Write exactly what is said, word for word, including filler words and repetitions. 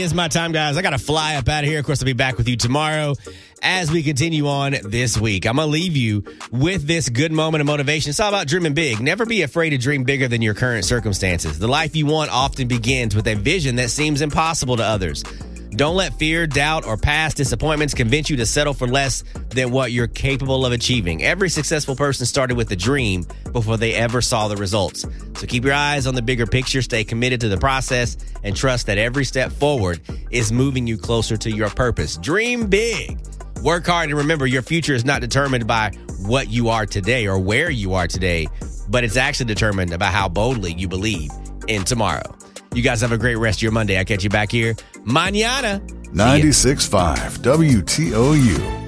It's my time, guys. I got to fly up out of here. Of course, I'll be back with you tomorrow as we continue on this week. I'm going to leave you with this good moment of motivation. It's all about dreaming big. Never be afraid to dream bigger than your current circumstances. The life you want often begins with a vision that seems impossible to others. Don't let fear, doubt, or past disappointments convince you to settle for less than what you're capable of achieving. Every successful person started with a dream before they ever saw the results. So keep your eyes on the bigger picture, stay committed to the process, and trust that every step forward is moving you closer to your purpose. Dream big. Work hard, and remember, your future is not determined by what you are today or where you are today, but it's actually determined by how boldly you believe in tomorrow. You guys have a great rest of your Monday. I'll catch you back here mañana. ninety-six point five W T O U.